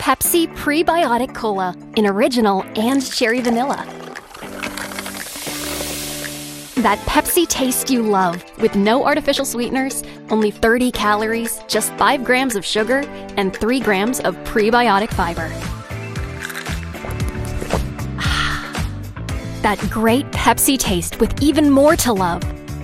Pepsi Prebiotic Cola in original and cherry vanilla. That Pepsi taste you love, with no artificial sweeteners, only 30 calories, just 5 grams of sugar, and 3 grams of prebiotic fiber. That great Pepsi taste with even more to love.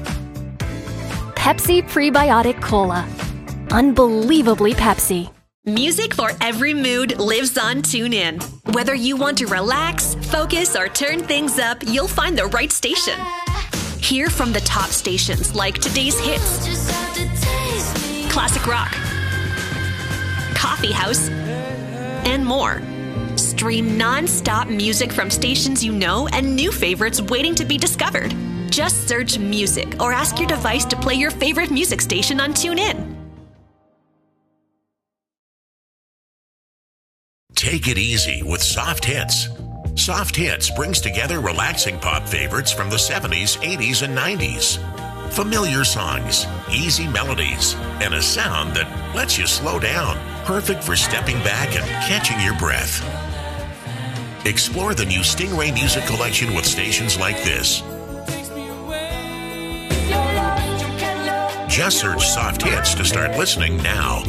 Pepsi Prebiotic Cola. Unbelievably Pepsi. Music for every mood lives on TuneIn. Whether you want to relax, focus, or turn things up, you'll find the right station. Hear from the top stations like today's hits, classic rock, coffee house, and more. Stream non-stop music from stations you know and new favorites waiting to be discovered. Just search music or ask your device to play your favorite music station on TuneIn. Take it easy with Soft Hits. Soft Hits brings together relaxing pop favorites from the 70s, 80s, and 90s. Familiar songs, easy melodies, and a sound that lets you slow down. Perfect for stepping back and catching your breath. Explore the new Stingray Music Collection with stations like this. Just search Soft Hits to start listening now.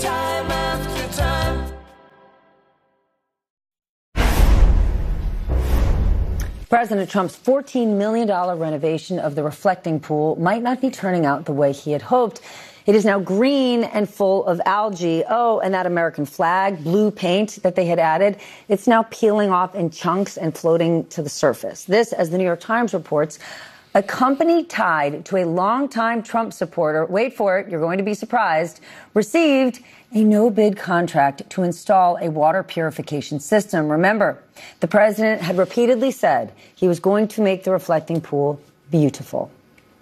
President Trump's $14 million renovation of the reflecting pool might not be turning out the way he had hoped. It is now green and full of algae. Oh, and that American flag, blue paint that they had added, it's now peeling off in chunks and floating to the surface. This, as the New York Times reports, a company tied to a longtime Trump supporter, wait for it, you're going to be surprised, received a no-bid contract to install a water purification system. Remember, the president had repeatedly said he was going to make the reflecting pool beautiful.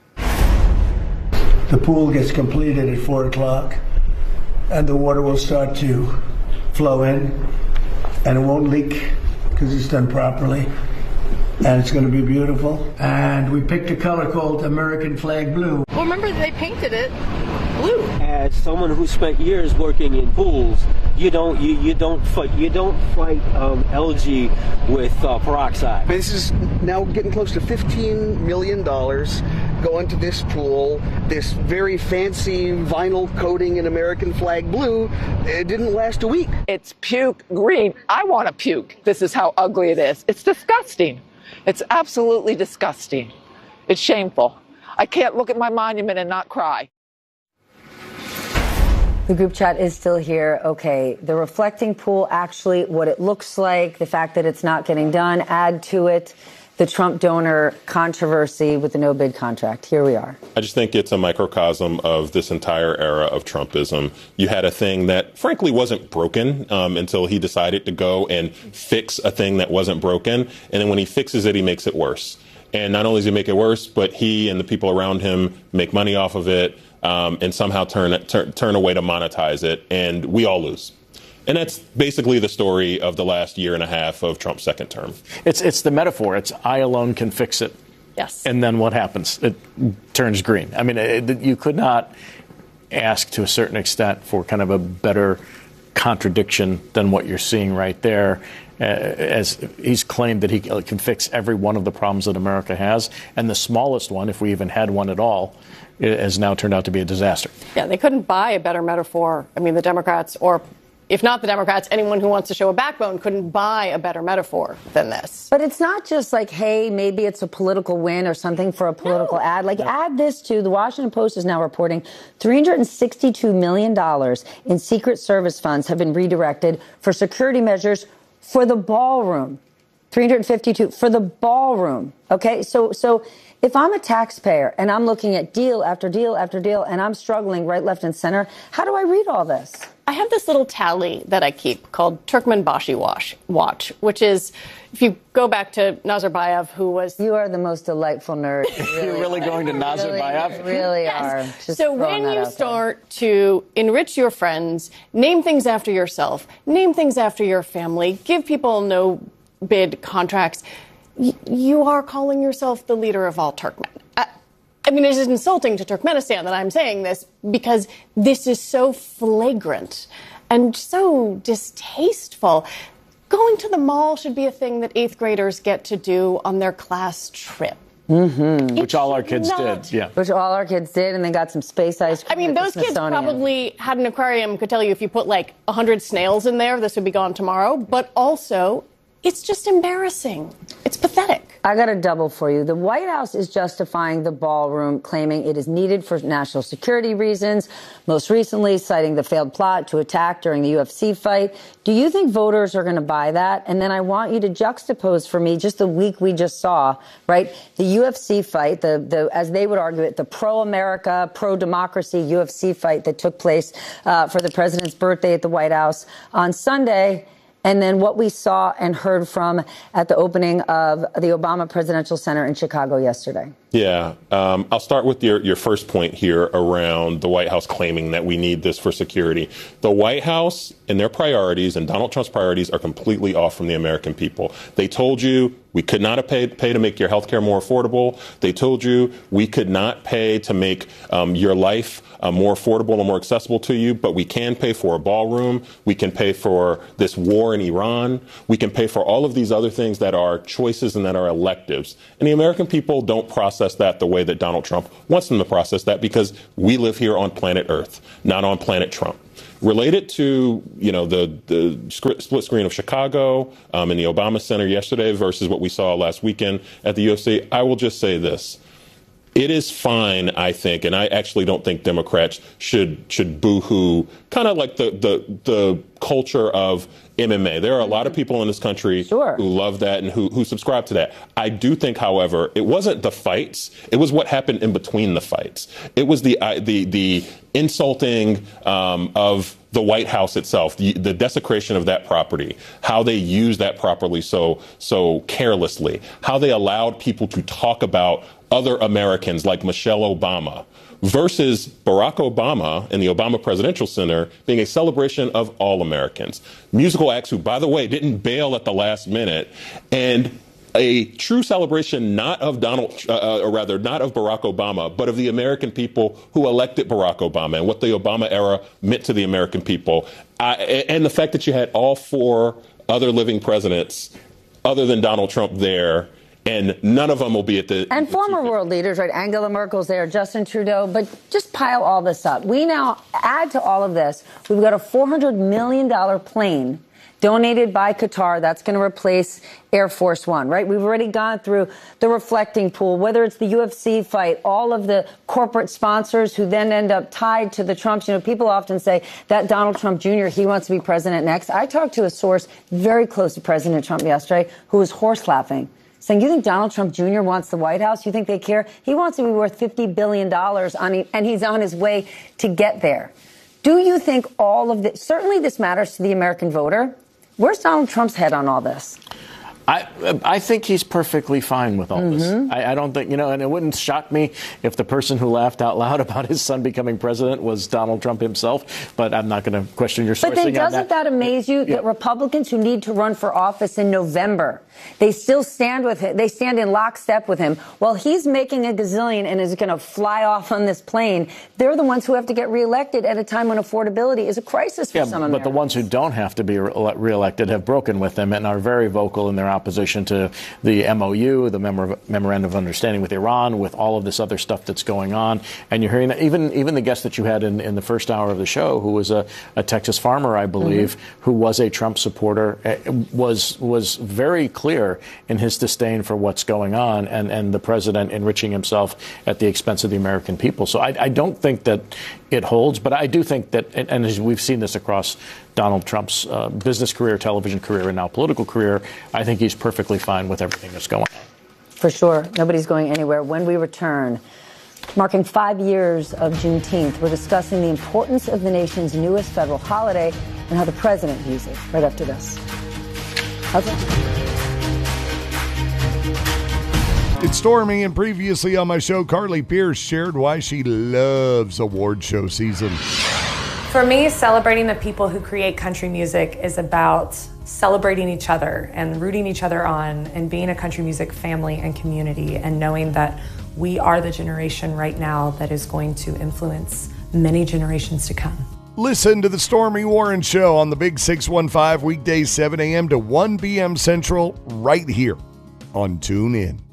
The pool gets completed at 4 o'clock, and the water will start to flow in, and it won't leak because it's done properly. And it's going to be beautiful. And we picked a color called American Flag Blue. Well, remember they painted it blue. As someone who spent years working in pools, you don't fight algae with peroxide. This is now getting close to $15 million going to this pool. This very fancy vinyl coating in American Flag Blue. It didn't last a week. It's puke green. I want to puke. This is how ugly it is. It's disgusting. It's absolutely disgusting. It's shameful. I can't look at my monument and not cry. The group chat is still here. Okay, the reflecting pool, actually what it looks like, the fact that it's not getting done, add to it the Trump donor controversy with the no-bid contract. Here we are. I just think it's a microcosm of this entire era of Trumpism. You had a thing that, frankly, wasn't broken until he decided to go and fix a thing that wasn't broken. And then when he fixes it, he makes it worse. And not only does he make it worse, but he and the people around him make money off of it and somehow turn a way to monetize it. And we all lose. And that's basically the story of the last year and a half of Trump's second term. It's the metaphor. It's I alone can fix it. Yes. And then what happens? It turns green. I mean, you could not ask to a certain extent for kind of a better contradiction than what you're seeing right there. As he's claimed that he can fix every one of the problems that America has. And the smallest one, if we even had one at all, has now turned out to be a disaster. Yeah, they couldn't buy a better metaphor. I mean, the Democrats, or if not the Democrats, anyone who wants to show a backbone couldn't buy a better metaphor than this. But it's not just like, hey, maybe it's a political win or something for a political ad. Like, add this to the Washington Post is now reporting $362 million in Secret Service funds have been redirected for security measures for the ballroom. 352 for the ballroom. Okay, so if I'm a taxpayer and I'm looking at deal after deal after deal and I'm struggling right, left, and center, how do I read all this? I have this little tally that I keep called Turkmenbashi Watch, which is, if you go back to Nazarbayev, who was... You are the most delightful nerd. You're really going to Nazarbayev? Really yes. are. Just so when you start to enrich your friends, name things after yourself, name things after your family, give people no-bid contracts, you are calling yourself the leader of all Turkmen. I mean, it is insulting to Turkmenistan that I'm saying this because this is so flagrant. and so distasteful. Going to the mall should be a thing that 8th graders get to do on their class trip. Mm-hmm. Which all our kids did, yeah. Which all our kids did, and they got some space ice cream. I mean, those kids probably had an aquarium, could tell you if you put like 100 snails in there, this would be gone tomorrow. But also, it's just embarrassing. It's pathetic. I got a double for you. The White House is justifying the ballroom, claiming it is needed for national security reasons, most recently citing the failed plot to attack during the UFC fight. Do you think voters are going to buy that? And then I want you to juxtapose for me just the week we just saw, right? The UFC fight, the as they would argue it, the pro-America, pro-democracy UFC fight that took place for the president's birthday at the White House on Sunday. And then what we saw and heard from at the opening of the Obama Presidential Center in Chicago yesterday. Yeah. I'll start with your first point here around the White House claiming that we need this for security. The White House and their priorities and Donald Trump's priorities are completely off from the American people. They told you we could not pay to make your health care more affordable. They told you we could not pay to make your life more affordable and more accessible to you, but we can pay for a ballroom. We can pay for this war in Iran. We can pay for all of these other things that are choices and that are electives. And the American people don't process that the way that Donald Trump wants them to process that, because we live here on planet Earth, not on planet Trump. Related to, the split screen of Chicago in the Obama Center yesterday versus what we saw last weekend at the UFC, I will just say this. It is fine, I think, and I actually don't think Democrats should boo-hoo kind of like the culture of MMA. There are a lot of people in this country who love that and who subscribe to that. I do think, however, it wasn't the fights. It was what happened in between the fights. It was the insulting of the White House itself, the desecration of that property, how they used that property so carelessly, how they allowed people to talk about other Americans like Michelle Obama, versus Barack Obama and the Obama Presidential Center being a celebration of all Americans. Musical acts who, by the way, didn't bail at the last minute, and a true celebration not of not of Barack Obama, but of the American people who elected Barack Obama and what the Obama era meant to the American people. And the fact that you had all 4 other living presidents other than Donald Trump there, and none of them will be at the... And former world leaders, right? Angela Merkel's there, Justin Trudeau, but just pile all this up. We now add to all of this, we've got a $400 million plane donated by Qatar that's going to replace Air Force One, right? We've already gone through the reflecting pool, whether it's the UFC fight, all of the corporate sponsors who then end up tied to the Trumps. People often say that Donald Trump Jr., he wants to be president next. I talked to a source very close to President Trump yesterday who was horse laughing, saying, you think Donald Trump Jr. wants the White House? You think they care? He wants to be worth $50 billion, and he's on his way to get there. Do you think all of this, certainly this matters to the American voter. Where's Donald Trump's head on all this? I think he's perfectly fine with all this. I don't think, and it wouldn't shock me if the person who laughed out loud about his son becoming president was Donald Trump himself, but I'm not going to question your sourcing on that. But then doesn't that amaze you that Republicans who need to run for office in November, they still stand with him, they stand in lockstep with him, while he's making a gazillion and is going to fly off on this plane? They're the ones who have to get reelected at a time when affordability is a crisis for some Americans. But the ones who don't have to be reelected have broken with him and are very vocal in their opposition to the MOU, the Memorandum of Understanding with Iran, with all of this other stuff that's going on. And you're hearing that even the guest that you had in the first hour of the show, who was a Texas farmer, I believe, who was a Trump supporter, was very clear in his disdain for what's going on and the president enriching himself at the expense of the American people. So I don't think that it holds, but I do think that, and as we've seen this across Donald Trump's business career, television career, and now political career, I think he's perfectly fine with everything that's going on. For sure. Nobody's going anywhere. When we return, marking 5 years of Juneteenth, we're discussing the importance of the nation's newest federal holiday and how the president views it. Right after this. It's Stormy, and previously on my show, Carly Pierce shared why she loves award show season. For me, celebrating the people who create country music is about celebrating each other and rooting each other on and being a country music family and community, and knowing that we are the generation right now that is going to influence many generations to come. Listen to the Stormy Warren Show on the Big 615 weekdays 7 a.m. to 1 p.m. Central right here on TuneIn.